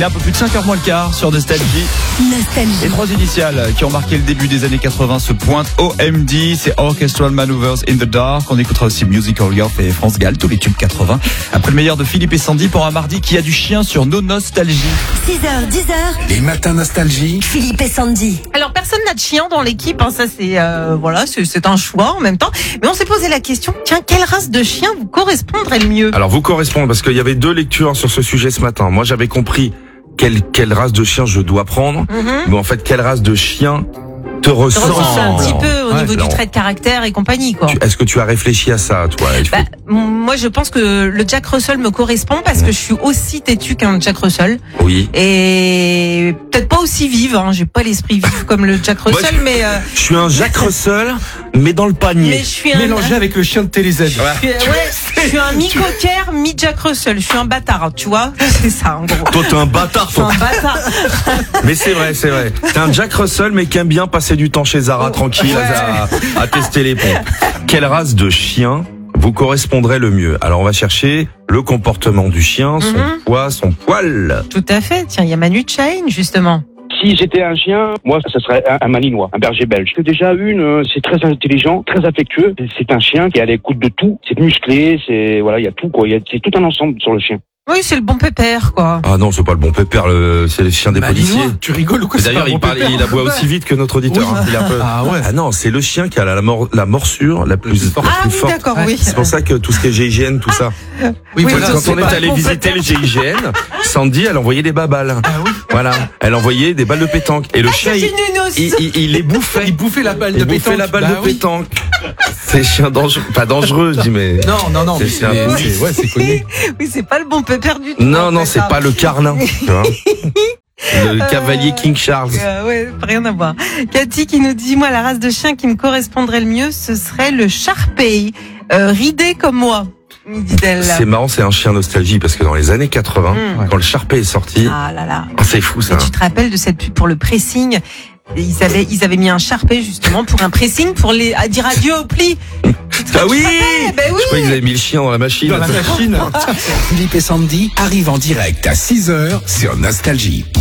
Il est un peu plus de 5h moins le quart sur Nostalgie. Nostalgie. Et 3 initiales qui ont marqué le début des années 80 se pointent. OMD, c'est Orchestral Maneuvers in the Dark. On écoutera aussi Musical Youth et France Gall, tous les tubes 80. Après le meilleur de Philippe et Sandy pour un mardi qui a du chien sur nos Nostalgies. 6h, 10h. Les matins Nostalgie. Philippe et Sandy. Alors personne n'a de chien dans l'équipe, ça c'est voilà, c'est un choix en même temps. Mais on s'est posé la question, tiens, quelle race de chien vous correspondrait le mieux? Alors vous correspondez parce qu'il y avait 2 lectures sur ce sujet ce matin. Moi j'avais compris quelle race de chien je dois prendre, mais en fait quelle race de chien te ressemble Un petit peu au niveau alors, du trait de caractère et compagnie, quoi. Est-ce que tu as réfléchi à ça, toi? Moi, je pense que le Jack Russell me correspond parce que je suis aussi têtue qu'un Jack Russell. Oui. Et peut-être pas aussi vive, j'ai pas l'esprit vif comme le Jack Russell, mais je suis un Jack Russell, mais dans le panier. mais je suis un Mélangé avec le chien de TéléZ. je suis un mi-cocker, mi-Jack Russell. Je suis un bâtard, tu vois. C'est ça, en gros. Toi, t'es un bâtard, Je suis toi. un bâtard. Mais c'est vrai. T'es un Jack Russell, mais qui aime bien passer du temps chez Zara, tranquille, à tester les pompes. Quelle race de chien vous correspondrait le mieux? Alors, on va chercher le comportement du chien, son poids, son poil. Tout à fait. Tiens, il y a Manu Chain, justement. Si j'étais un chien, moi, ça serait un malinois, un berger belge. J'ai déjà c'est très intelligent, très affectueux. C'est un chien qui est à l'écoute de tout. C'est musclé, voilà, il y a tout, quoi. C'est tout un ensemble sur le chien. Oui, c'est le bon pépère, quoi. Ah non, c'est pas le bon pépère, c'est le chien des policiers. Tu rigoles ou quoi? D'ailleurs, il aboie aussi vite que notre auditeur. Oui. Il est un peu... Ah ouais. Ah non, c'est le chien qui a la morsure la plus Ah oui, forte. d'accord, oui. C'est pour ça que tout ce qui est GIGN, tout ça. Oui, Oui, voilà. Quand c'est on est pas allé le bon visiter le GIGN, Sandy, elle envoyait des babales. Ah oui. Voilà. Elle envoyait des balles de pétanque. Et le chien, c'est une aussi. il les bouffait. Il bouffait la balle de Il bouffait pétanque. la balle Bah de oui. pétanque. C'est chien dangereux. Pas dangereux, je dis, mais. Non, mais C'est un peu- c'est connu. Oui, c'est pas le bon pépère du tout. Non, en non, fait, c'est pas le carlin. Tu vois. Le cavalier King Charles. Ouais, rien à voir. Cathy qui nous dit, moi, la race de chien qui me correspondrait le mieux, ce serait le Sharpei, ridé comme moi, dit-elle. C'est marrant, c'est un chien nostalgie parce que dans les années 80, quand le Sharpei est sorti, Ah là là. c'est fou ça. Et tu te rappelles de cette pub pour le pressing? Et ils avaient mis un Sharpei justement pour un pressing pour à dire adieu au pli. Ah oui! Ben oui. Je croyais qu'ils avaient mis le chien dans la machine. Dans la machine. Philippe et Sandy arrivent en direct à 6h sur Nostalgie.